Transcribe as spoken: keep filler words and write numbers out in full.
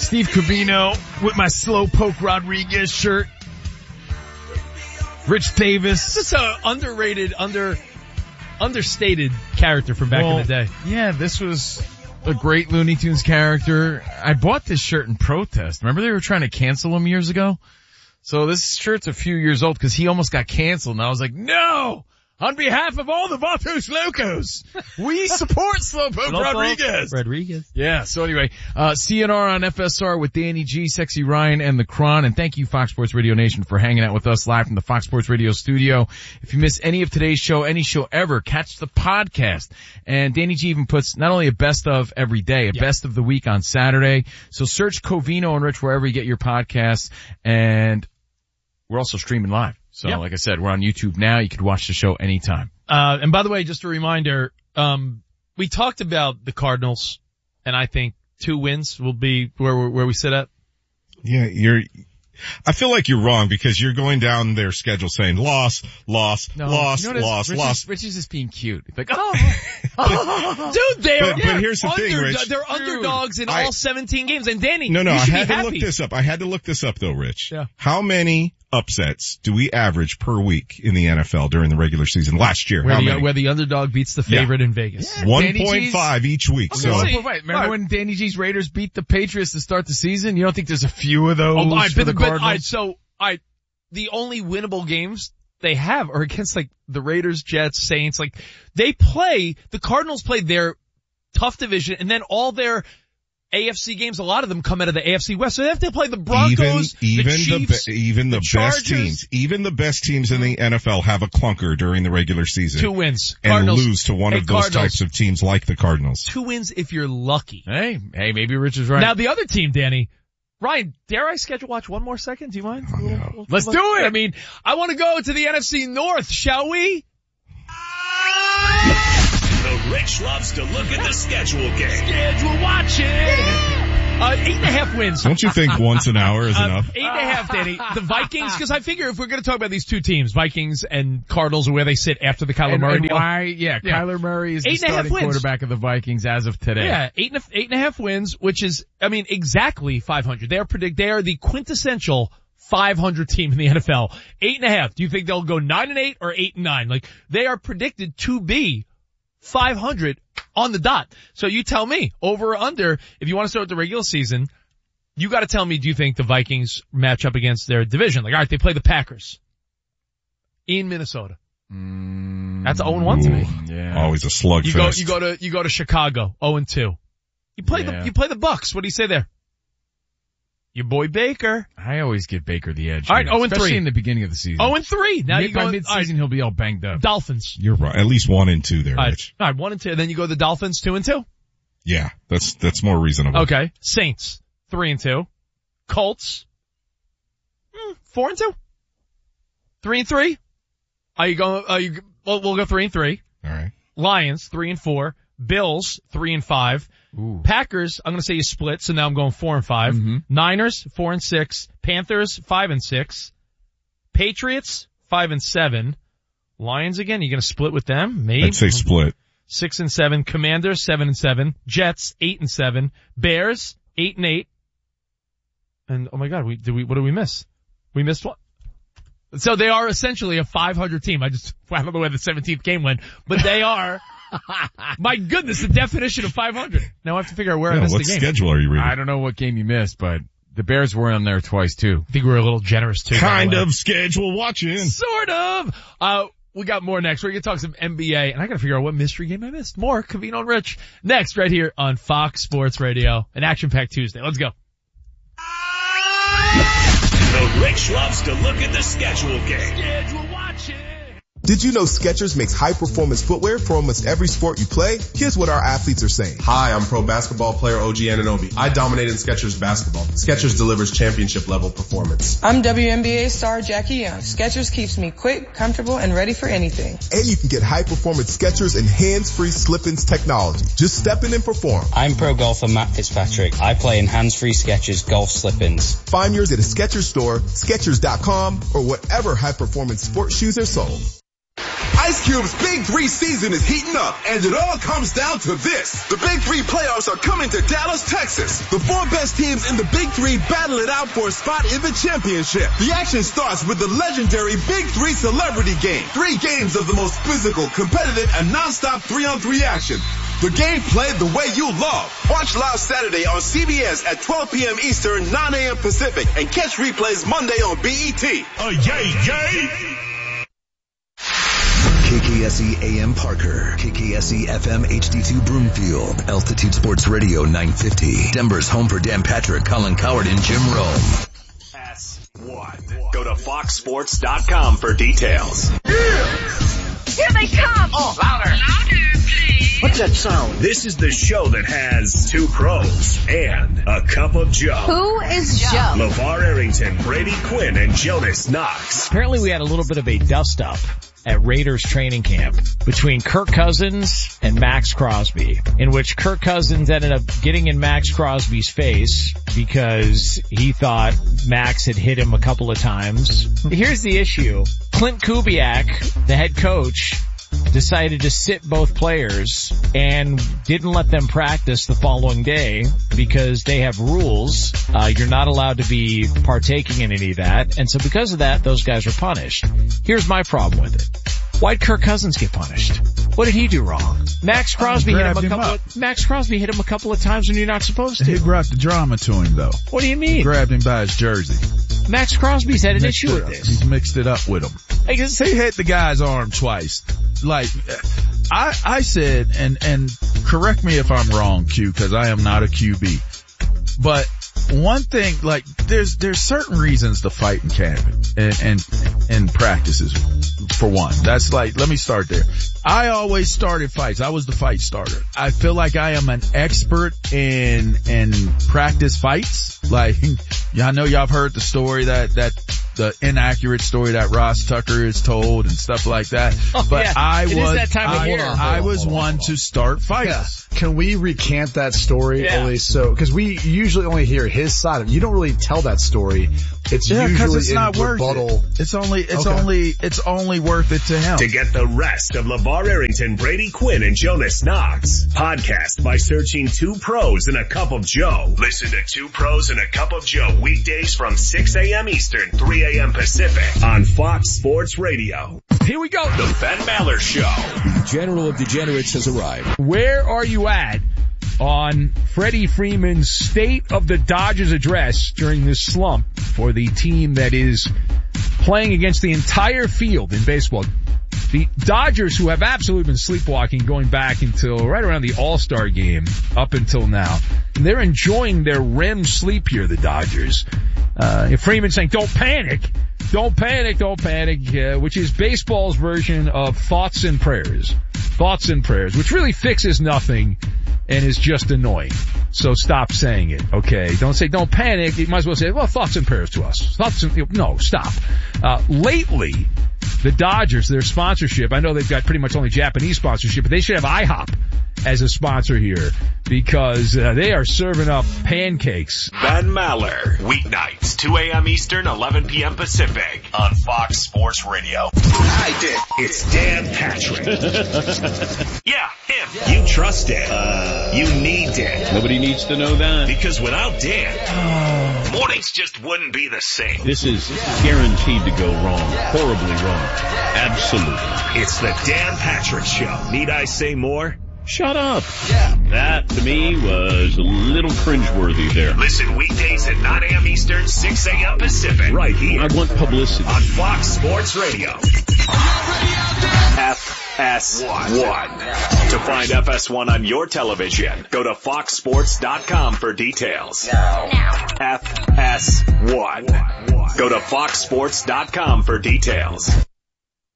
Steve Covino with my Slowpoke Rodriguez shirt. Rich Davis. This is an underrated, under, understated character from back well, in the day. Yeah, this was a great Looney Tunes character. I bought this shirt in protest. Remember they were trying to cancel him years ago? So this shirt's a few years old because he almost got canceled. And I was like, no! On behalf of all the Vatos Locos, we support Slowpoke Rodriguez. Rodriguez. Yeah, so anyway, uh, C N R on F S R with Danny G, Sexy Ryan, and the Cron. And thank you, Fox Sports Radio Nation, for hanging out with us live from the Fox Sports Radio studio. If you miss any of today's show, any show ever, catch the podcast. And Danny G even puts not only a best of every day, a yeah. best of the week on Saturday. So search Covino and Rich wherever you get your podcasts. And we're also streaming live. So yep. like I said, we're on YouTube now. You can watch the show anytime. Uh, and by the way, just a reminder, um, we talked about the Cardinals, and I think two wins will be where, where we sit at. Yeah, you're, I feel like you're wrong because you're going down their schedule saying loss, loss, no, loss, you know loss, Rich loss. Is, Rich is just being cute. It's like, oh, oh. dude, they're, but, but here's the under, thing, Rich. They're dude, underdogs in I, all seventeen games. And Danny, no, no, you I should had be to happy. look this up. I had to look this up though, Rich. Yeah. How many upsets do we average per week in the N F L during the regular season last year? Where, How the, many? where the underdog beats the favorite yeah. in Vegas. Yeah, one point five each week. Okay, so wait, wait, wait. Remember right. when Danny G's Raiders beat the Patriots to start the season? You don't think there's a few of those oh, I, for but, the but, Cardinals? I, so, I, the only winnable games they have are against like the Raiders, Jets, Saints. Like they play, the Cardinals play their tough division and then all their A F C games, a lot of them come out of the A F C West. So they have to play the Broncos, even, even the Chiefs, the, even the, the best teams, even the best teams in the N F L have a clunker during the regular season. Two wins. And Cardinals, lose to one hey, of those Cardinals. types of teams like the Cardinals. Two wins if you're lucky. Hey, hey, maybe Rich is right. Now the other team, Danny. Ryan, dare I schedule watch one more second? Do you mind? Oh, no. Let's do it. I mean, I want to go to the N F C North, shall we? The Rich loves to look at the schedule game. Schedule watching. Yeah. Uh, eight and a half wins. Don't you think once an hour is uh, enough? Eight and a half, Danny. The Vikings, because I figure if we're going to talk about these two teams, Vikings and Cardinals, are where they sit after the Kyler and, Murray and deal. Why? Yeah, yeah, Kyler Murray is eight the starting quarterback of the Vikings as of today. Yeah, eight and a, eight and a half wins, which is, I mean, exactly five hundred. They are predict, they are the quintessential five hundred team in the N F L. Eight and a half. Do you think they'll go nine and eight or eight and nine? Like, they are predicted to be five hundred on the dot. So you tell me, over or under, if you want to start the regular season, you got to tell me, do you think the Vikings match up against their division? Like, all right, they play the Packers in Minnesota. Mm, That's oh and one to me. Yeah. Always a slugfest. You go, you go to, you go to Chicago, oh and two. You play yeah. the, you play the Bucks. What do you say there? Your boy Baker. I always give Baker the edge. All right, oh and especially three in the beginning of the season. Oh and three. Now Mid, you go by mid-season, he'll be all banged up. Dolphins. You're right. At least one and two there, All right. Rich. All right, one and two. Then you go to the Dolphins, two and two. Yeah, that's that's more reasonable. Okay. Saints, three and two. Colts, mm, four and two. Three and three. Are you going? Are you? Well, we'll go three and three. All right. Lions, three and four. Bills, three and five. Ooh. Packers, I'm going to say you split, so now I'm going four and five. Mm-hmm. Niners, four and six. Panthers, five and six. Patriots, five and seven. Lions again, you going to split with them? Maybe. I'd say split. Six and seven. Commanders, seven and seven. Jets, eight and seven. Bears, eight and eight. And oh my God, we did we? What did we miss? We missed what? So they are essentially a five hundred team. I just I don't know where the seventeenth game went, but they are. My goodness, the definition of five hundred. Now I have to figure out where Yeah, I missed what the game. schedule are you reading? I don't know what game you missed, but the Bears were on there twice too. I think we were a little generous too. Kind of schedule watching. Sort of. Uh, we got more next. We're going to talk some N B A, and I got to figure out what mystery game I missed. More Covino and Rich next, right here on Fox Sports Radio, an action-packed Tuesday. Let's go. The Rich loves to look at the schedule game. Schedule watching. Did you know Skechers makes high-performance footwear for almost every sport you play? Here's what our athletes are saying. Hi, I'm pro basketball player O G Anunoby. I dominate in Skechers basketball. Skechers delivers championship-level performance. I'm W N B A star Jackie Young. Skechers keeps me quick, comfortable, and ready for anything. And you can get high-performance Skechers and hands-free slip-ins technology. Just step in and perform. I'm pro golfer Matt Fitzpatrick. I play in hands-free Skechers golf slip-ins. Find yours at a Skechers store, Skechers dot com, or whatever high-performance sports shoes are sold. I Ice Cube's Big Three season is heating up, and it all comes down to this. The Big Three playoffs are coming to Dallas, Texas. The four best teams in the Big Three battle it out for a spot in the championship. The action starts with the legendary Big Three Celebrity Game. Three games of the most physical, competitive, and non-stop three-on-three action. The game played the way you love. Watch live Saturday on C B S at twelve p.m. Eastern, nine a.m. Pacific, and catch replays Monday on B E T. Oh, yay, yay! K K S E A M Parker, K K S E F M H D two Broomfield, Altitude Sports Radio nine fifty, Denver's home for Dan Patrick, Colin Coward, and Jim Rome. S one. Go to fox sports dot com for details. Yeah! Here they come! Oh, louder! Louder, please! What's that sound? This is the show that has two pros and a cup of Joe. Who is Joe? LeVar Arrington, Brady Quinn, and Jonas Knox. Apparently we had a little bit of a dust-up at Raiders training camp between Kirk Cousins and Max Crosby, in which Kirk Cousins ended up getting in Max Crosby's face because he thought Max had hit him a couple of times. Here's the issue. Clint Kubiak, the head coach, decided to sit both players and didn't let them practice the following day because they have rules. Uh, you're not allowed to be partaking in any of that. And so because of that, those guys were punished. Here's my problem with it. Why'd Kirk Cousins get punished? What did he do wrong? Max Crosby hit him a couple of, Max Crosby hit him a couple of times when you're not supposed to. He brought the drama to him though. What do you mean? He grabbed him by his jersey. Max Crosby's had an mixed issue with this. He's mixed it up with him. I guess he hit the guy's arm twice. Like, I, I said, and, and correct me if I'm wrong, Q, cause I am not a Q B. But one thing, like, there's, there's certain reasons to fight in camp and, and, and practices, for one. That's like, let me start there. I always started fights. I was the fight starter. I feel like I am an expert in, in practice fights. Like, I know y'all have heard the story that, that, the inaccurate story that Ross Tucker is told and stuff like that. Oh, but yeah. I it was, is that time of I, year. I was one to start fights. Yeah. Can we recant that story? Yeah. Only so, cause we usually only hear his side of it. You don't really tell that story. It's yeah, usually it's in not worth rebuttal. it. It's only, it's okay. only, it's only worth it to him. To get the rest of LeVar Arrington, Brady Quinn, and Jonas Knox, podcast by searching Two Pros and a Cup of Joe. Listen to Two Pros and a Cup of Joe weekdays from six a.m. Eastern, three a.m. Pacific on Fox Sports Radio. Here we go. The Ben Maller Show. The General of Degenerates has arrived. Where are you at on Freddie Freeman's State of the Dodgers address during this slump for the team that is playing against the entire field in baseball? The Dodgers, who have absolutely been sleepwalking going back until right around the All-Star game up until now. And they're enjoying their R E M sleep here, the Dodgers. Uh, Freeman saying, don't panic. Don't panic, don't panic, uh, which is baseball's version of thoughts and prayers. Thoughts and prayers, which really fixes nothing and is just annoying. So stop saying it, okay? Don't say don't panic. You might as well say, well, thoughts and prayers to us. Thoughts and, no, stop. Uh, lately, the Dodgers, their sponsorship, I know they've got pretty much only Japanese sponsorship, but they should have IHOP as a sponsor here because uh, they are serving up pancakes. Ben Maller, weeknights, two a.m. Eastern, eleven p.m. Pacific on Fox Sports Radio. I did. It's Dan Patrick. Yeah, him. You trust Dan. Uh, you need Dan. Nobody needs to know that. Because without Dan, mornings just wouldn't be the same. This is guaranteed to go wrong. Horribly wrong. Absolutely. It's the Dan Patrick Show. Need I say more? Shut up. Yeah. That, to me, was a little cringeworthy there. Listen weekdays at nine a.m. Eastern, six a.m. Pacific. Right here. I want publicity. On Fox Sports Radio. F S one. To find F S one on your television, go to fox sports dot com for details. Now. F S one. Go to fox sports dot com for details.